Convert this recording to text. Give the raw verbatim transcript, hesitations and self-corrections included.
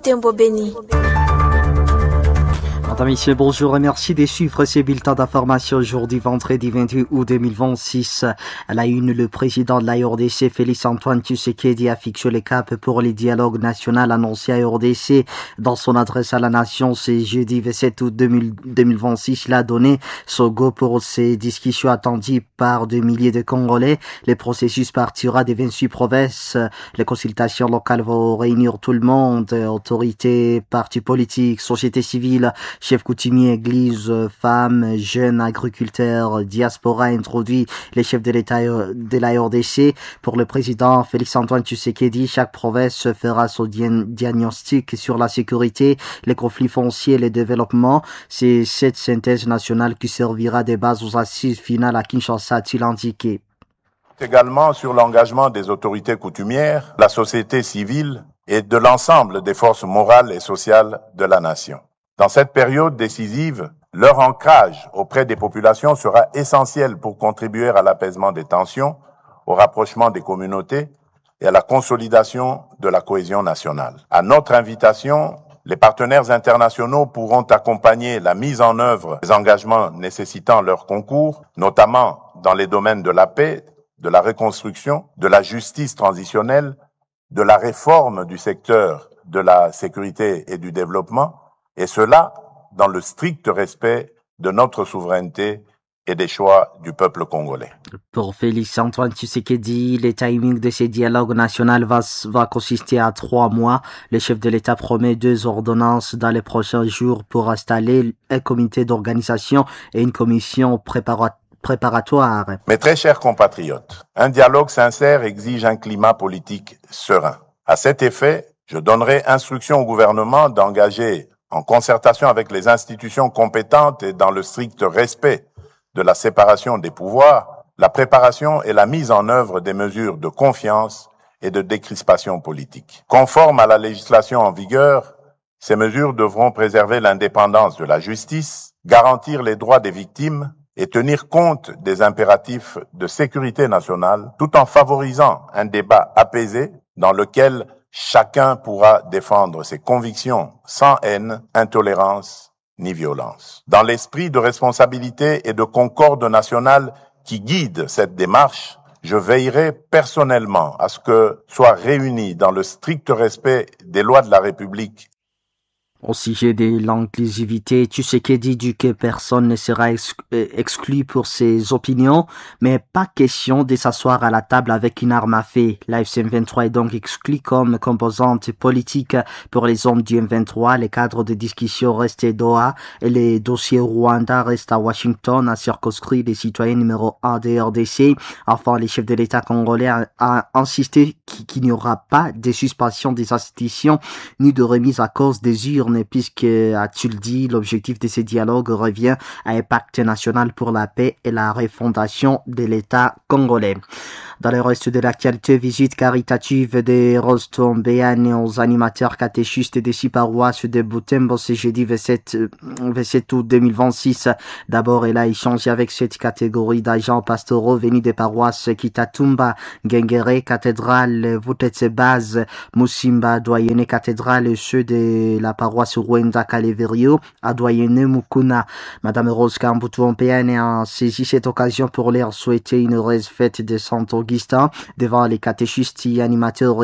Butembo Béni. Madame, Messieurs, bonjour et merci de suivre ces bulletins d'information aujourd'hui, vendredi vingt-huit août deux mille vingt-six. À la une, le président de la R D C, Félix-Antoine Tshisekedi, a fixé les caps pour les dialogues nationaux annoncés à R D C. Dans son adresse à la nation, ce jeudi vingt-sept août deux mille vingt-six, il a donné son go pour ces discussions attendues par des milliers de Congolais. Le processus partira des vingt-huit provinces. Les consultations locales vont réunir tout le monde, autorités, partis politiques, société civile, chefs coutumiers, églises, femmes, jeunes, agriculteurs, diaspora, introduit les chefs de l'État de la R D C. Pour le président Félix-Antoine Tshisekedi, chaque province fera son diagnostic sur la sécurité, les conflits fonciers et le développement. C'est cette synthèse nationale qui servira de base aux assises finales à Kinshasa, a-t-il indiqué. Également sur l'engagement des autorités coutumières, la société civile et de l'ensemble des forces morales et sociales de la nation. Dans cette période décisive, leur ancrage auprès des populations sera essentiel pour contribuer à l'apaisement des tensions, au rapprochement des communautés et à la consolidation de la cohésion nationale. À notre invitation, les partenaires internationaux pourront accompagner la mise en œuvre des engagements nécessitant leur concours, notamment dans les domaines de la paix, de la reconstruction, de la justice transitionnelle, de la réforme du secteur de la sécurité et du développement, et cela dans le strict respect de notre souveraineté et des choix du peuple congolais. Pour Félix-Antoine Tshisekedi, le timing de ces dialogues nationaux va, va consister à trois mois. Le chef de l'État promet deux ordonnances dans les prochains jours pour installer un comité d'organisation et une commission préparatoire. préparatoire. Mes très chers compatriotes, un dialogue sincère exige un climat politique serein. À cet effet, je donnerai instruction au gouvernement d'engager, en concertation avec les institutions compétentes et dans le strict respect de la séparation des pouvoirs, la préparation et la mise en œuvre des mesures de confiance et de décrispation politique. Conformes à la législation en vigueur, ces mesures devront préserver l'indépendance de la justice, garantir les droits des victimes et tenir compte des impératifs de sécurité nationale, tout en favorisant un débat apaisé dans lequel chacun pourra défendre ses convictions sans haine, intolérance ni violence. Dans l'esprit de responsabilité et de concorde nationale qui guide cette démarche, je veillerai personnellement à ce que soient réunis dans le strict respect des lois de la République. Au sujet de l'inclusivité, Tshisekedi dit que personne ne sera exclu pour ses opinions, mais pas question de s'asseoir à la table avec une arme à feu. La F C M vingt-trois est donc exclu comme composante politique pour les hommes du M vingt-trois. Les cadres de discussion restent à Doha et les dossiers Rwanda restent à Washington, a circonscrit les citoyens numéro un de R D C. Enfin, les chefs de l'État congolais a, a insisté qu'il n'y aura pas de suspension des institutions ni de remise à cause des urnes, puisque, a-t-il dit, l'objectif de ces dialogues revient à un pacte national pour la paix et la refondation de l'État congolais. Dans le reste de l'actualité, visite caritative des Roses tombéennes aux animateurs catéchistes des six paroisses de Butembo ce jeudi vingt-sept août deux mille vingt-six. D'abord, elle a échangé avec cette catégorie d'agents pastoraux venus des paroisses Kitatumba, Gengere, Cathédrale, Vutetsebaz, Musimba, Doyenné, Cathédrale et ceux de la paroisse Rwenda Kaleverio, à Doyenné, Mukuna. Madame Rose Kambutu-Tombéenne a saisi cette occasion pour leur souhaiter une heureuse fête de Saint Augustin devant les catéchistes et animateurs